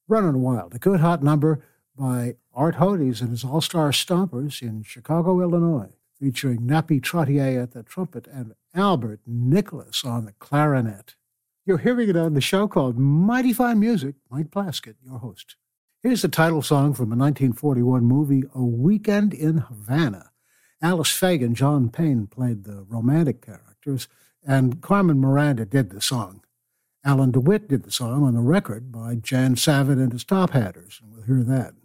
Running Wild, a good hot number by Art Hodes and his All-Star Stompers in Chicago, Illinois, featuring Nappy Trottier at the trumpet and Albert Nicholas on the clarinet. You're hearing it on the show called Mighty Fine Music. Mike Plaskett, your host. Here's the title song from a 1941 movie, A Weekend in Havana. Alice Fagan, John Payne played the romantic characters, and Carmen Miranda did the song. Alan DeWitt did the song on the record by Jan Savitt and his Top Hatters, and we'll hear that.